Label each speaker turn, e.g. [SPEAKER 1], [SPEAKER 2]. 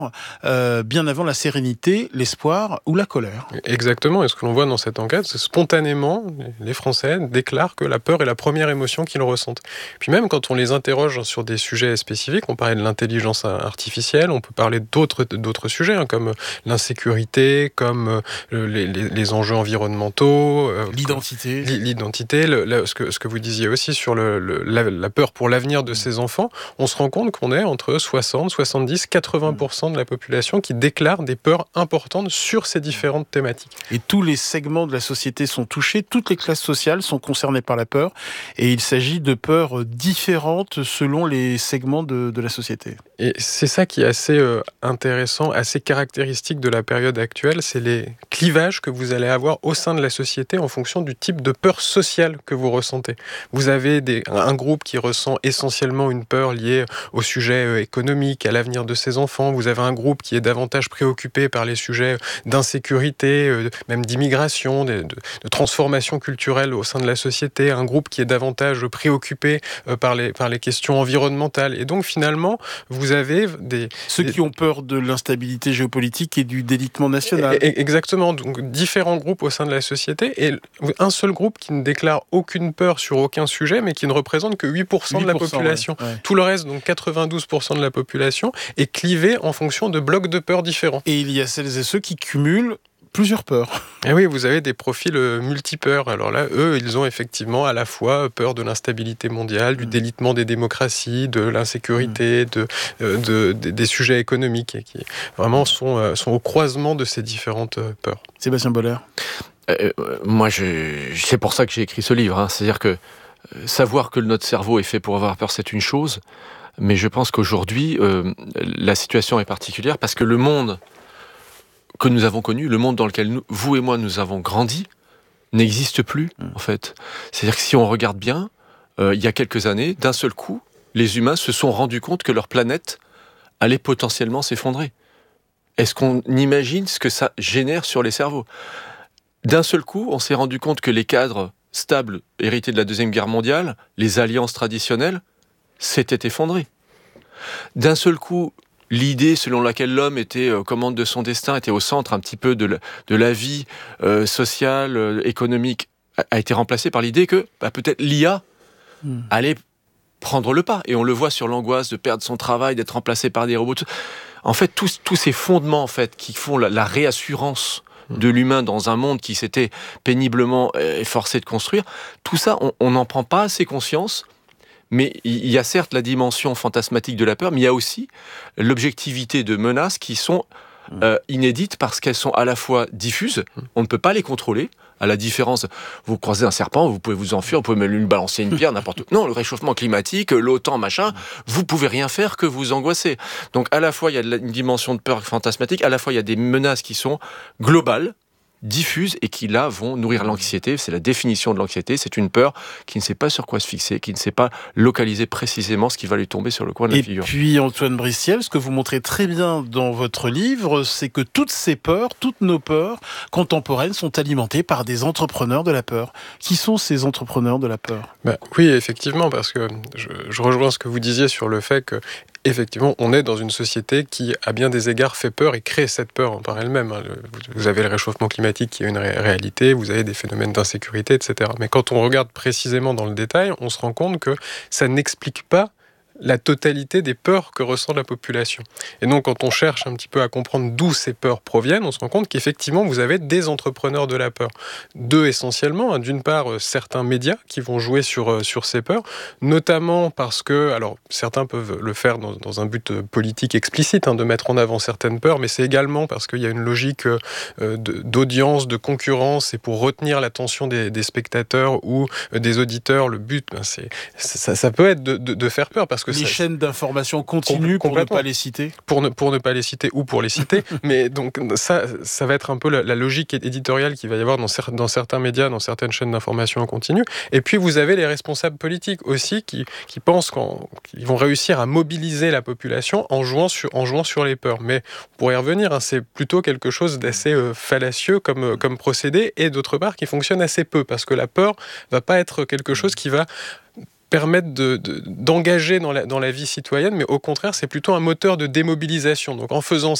[SPEAKER 1] bien avant la sérénité, l'espoir ou la colère.
[SPEAKER 2] Exactement, et ce que l'on voit dans cette enquête, c'est spontanément, les Français déclarent que la peur est la première émotion qu'ils ressentent. Puis même quand on les interroge sur des sujets spécifiques, on parlait de l'intelligence artificielle, on peut parler d'autres sujets, comme l'insécurité, comme les enjeux environnementaux,
[SPEAKER 1] L'identité.
[SPEAKER 2] L'identité, ce que vous disiez aussi sur la peur pour l'avenir de ces enfants, on se rend compte qu'on est entre 60, 70, 80% de la population qui déclare des peurs importantes sur ces différentes thématiques.
[SPEAKER 1] Et tous les segments de la société sont touchés, toutes les classes sociales sont concernées par la peur, et il s'agit de peurs différentes selon les segments de la société.
[SPEAKER 2] Et c'est ça qui est assez intéressant, assez caractéristique de la période actuelle, c'est les clivages que vous allez avoir au sein de la société en fonction du type de peur sociale que vous ressentez. Vous avez un groupe qui ressent essentiellement une peur liée au sujet économique, à l'avenir de ses enfants. Vous avez un groupe qui est davantage préoccupé par les sujets d'insécurité, même d'immigration, de transformation culturelle au sein de la société. Un groupe qui est davantage préoccupé par les questions environnementales. Et donc finalement, vous avez
[SPEAKER 1] ceux qui ont peur de l'instabilité géopolitique et du délitement national.
[SPEAKER 2] Exactement. Donc différents groupes au sein de la société et un seul groupe qui ne déclare aucune peur sur aucun sujet, mais qui ne représente que 8% de la population.
[SPEAKER 1] Ouais.
[SPEAKER 2] Tout le reste, donc 92% de la population, est clivé en fonction de blocs de peurs différents.
[SPEAKER 1] Et il y a celles et ceux qui cumulent plusieurs peurs.
[SPEAKER 2] Et oui, vous avez des profils multipeurs. Alors là, eux, ils ont effectivement à la fois peur de l'instabilité mondiale, du délitement des démocraties, de l'insécurité, des sujets économiques, et qui vraiment sont au croisement de ces différentes peurs.
[SPEAKER 1] Sébastien Boller.
[SPEAKER 3] Moi, c'est pour ça que j'ai écrit ce livre. C'est-à-dire que savoir que notre cerveau est fait pour avoir peur, c'est une chose. Mais je pense qu'aujourd'hui, la situation est particulière parce que le monde que nous avons connu, le monde dans lequel vous et moi nous avons grandi, n'existe plus, en fait. C'est-à-dire que si on regarde bien, il y a quelques années, d'un seul coup, les humains se sont rendus compte que leur planète allait potentiellement s'effondrer. Est-ce qu'on imagine ce que ça génère sur les cerveaux ? D'un seul coup, on s'est rendu compte que les cadres stables hérités de la Deuxième Guerre mondiale, les alliances traditionnelles, s'étaient effondrées. D'un seul coup, l'idée selon laquelle l'homme était commande de son destin, était au centre un petit peu de la vie sociale, économique, a été remplacée par l'idée que peut-être l'IA allait prendre le pas. Et on le voit sur l'angoisse de perdre son travail, d'être remplacé par des robots. En fait, tous ces fondements en fait, qui font la réassurance de l'humain dans un monde qui s'était péniblement efforcé de construire, tout ça, on n'en prend pas assez conscience. Mais il y a certes la dimension fantasmatique de la peur, mais il y a aussi l'objectivité de menaces qui sont inédites parce qu'elles sont à la fois diffuses, on ne peut pas les contrôler, à la différence, vous croisez un serpent, vous pouvez vous enfuir, vous pouvez même lui balancer une pierre, n'importe où. Non, le réchauffement climatique, l'OTAN, machin, vous pouvez rien faire que vous angoisser. Donc à la fois il y a une dimension de peur fantasmatique, à la fois il y a des menaces qui sont globales, diffuses et qui là vont nourrir l'anxiété. C'est la définition de l'anxiété, c'est une peur qui ne sait pas sur quoi se fixer, qui ne sait pas localiser précisément ce qui va lui tomber sur le coin de la figure.
[SPEAKER 1] Et puis Antoine Bristiel, ce que vous montrez très bien dans votre livre, c'est que toutes ces peurs, toutes nos peurs contemporaines sont alimentées par des entrepreneurs de la peur. Qui sont ces entrepreneurs de la peur ?
[SPEAKER 2] Oui, effectivement, parce que je rejoins ce que vous disiez sur le fait que effectivement, on est dans une société qui, à bien des égards, fait peur et crée cette peur par elle-même. Vous avez le réchauffement climatique qui est une réalité, vous avez des phénomènes d'insécurité, etc. Mais quand on regarde précisément dans le détail, on se rend compte que ça n'explique pas la totalité des peurs que ressent la population. Et donc, quand on cherche un petit peu à comprendre d'où ces peurs proviennent, on se rend compte qu'effectivement, vous avez des entrepreneurs de la peur. Deux essentiellement. D'une part, certains médias qui vont jouer sur ces peurs, notamment parce que, alors, certains peuvent le faire dans un but politique explicite, de mettre en avant certaines peurs, mais c'est également parce qu'il y a une logique d'audience, de concurrence, et pour retenir l'attention des spectateurs ou des auditeurs, le but, ça peut être de faire peur, parce que
[SPEAKER 1] les chaînes d'information continuent pour ne pas les citer.
[SPEAKER 2] Pour ne pas les citer ou pour les citer. Mais donc ça va être un peu la logique éditoriale qu'il va y avoir dans certains médias, dans certaines chaînes d'information en continu. Et puis vous avez les responsables politiques aussi qui pensent qu'ils vont réussir à mobiliser la population en jouant sur les peurs. Mais on pourrait y revenir, c'est plutôt quelque chose d'assez fallacieux comme procédé, et d'autre part qui fonctionne assez peu, parce que la peur va pas être quelque chose qui va permettent d'engager dans la vie citoyenne, mais au contraire, c'est plutôt un moteur de démobilisation. Donc en faisant